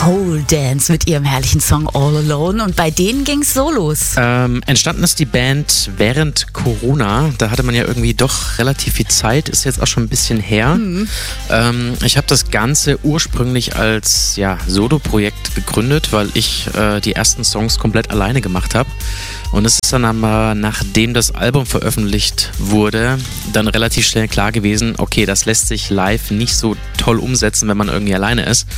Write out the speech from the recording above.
Pole Dance mit ihrem herrlichen Song All Alone. Und bei denen ging's so los. Entstanden ist die Band während Corona. Da hatte man ja irgendwie doch relativ viel Zeit. Ist jetzt auch schon ein bisschen her. Ich habe das Ganze ursprünglich als Solo-Projekt gegründet, weil ich die ersten Songs komplett alleine gemacht habe. Und es ist dann aber, nachdem das Album veröffentlicht wurde, dann relativ schnell klar gewesen, okay, das lässt sich live nicht so toll umsetzen, wenn man irgendwie alleine ist.